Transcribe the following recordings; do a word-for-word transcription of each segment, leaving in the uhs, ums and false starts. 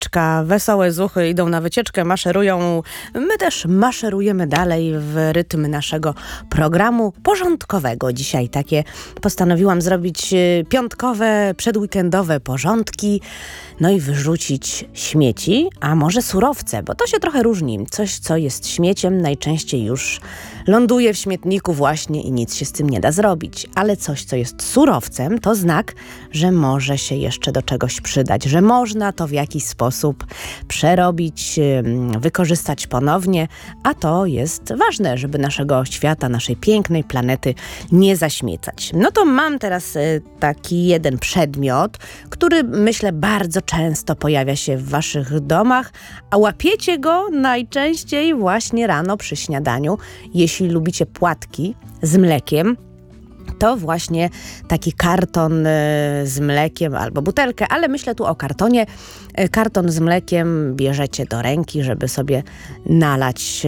Czka, wesołe zuchy idą na wycieczkę, maszerują. My też maszerujemy dalej w rytm naszego programu porządkowego. Dzisiaj takie postanowiłam zrobić piątkowe, przedweekendowe porządki, no i wyrzucić śmieci, a może surowce, bo to się trochę różni. Coś, co jest śmieciem, najczęściej już ląduje w śmietniku właśnie i nic się z tym nie da zrobić. Ale coś, co jest surowcem, to znak, że może się jeszcze do czegoś przydać, że można to w jakiś sposób przerobić, wykorzystać ponownie, a to jest ważne, żeby naszego świata, naszej pięknej planety nie zaśmiecać. No to mam teraz taki jeden przedmiot, który myślę bardzo często pojawia się w waszych domach, a łapiecie go najczęściej właśnie rano przy śniadaniu. Jeśli lubicie płatki z mlekiem, to właśnie taki karton z mlekiem albo butelkę, ale myślę tu o kartonie. Karton z mlekiem bierzecie do ręki, żeby sobie nalać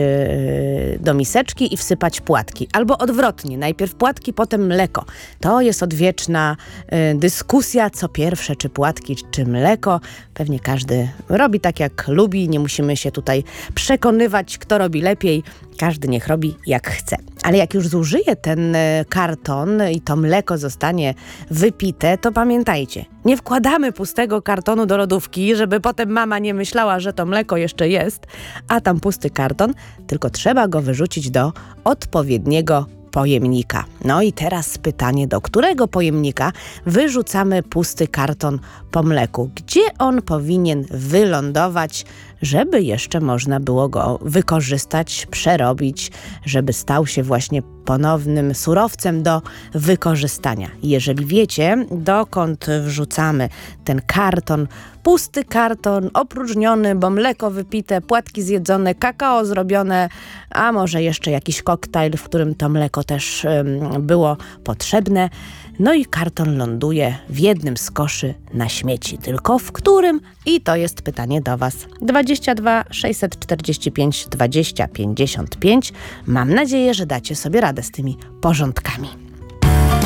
do miseczki i wsypać płatki. Albo odwrotnie, najpierw płatki, potem mleko. To jest odwieczna dyskusja, co pierwsze, czy płatki, czy mleko. Pewnie każdy robi tak, jak lubi. Nie musimy się tutaj przekonywać, kto robi lepiej. Każdy niech robi jak chce. Ale jak już zużyje ten karton i to mleko zostanie wypite, to pamiętajcie, nie wkładamy pustego kartonu do lodówki, żeby potem mama nie myślała, że to mleko jeszcze jest, a tam pusty karton, tylko trzeba go wyrzucić do odpowiedniego pojemnika. No i teraz pytanie, do którego pojemnika wyrzucamy pusty karton po mleku? Gdzie on powinien wylądować, żeby jeszcze można było go wykorzystać, przerobić, żeby stał się właśnie ponownym surowcem do wykorzystania. Jeżeli wiecie, dokąd wrzucamy ten karton, pusty karton, opróżniony, bo mleko wypite, płatki zjedzone, kakao zrobione, a może jeszcze jakiś koktajl, w którym to mleko też um, było potrzebne, no i karton ląduje w jednym z koszy na śmieci. Tylko w którym? I to jest pytanie do was. dwadzieścia dwa sześćset czterdzieści pięć dwadzieścia pięćdziesiąt pięć. Mam nadzieję, że dacie sobie radę z tymi porządkami.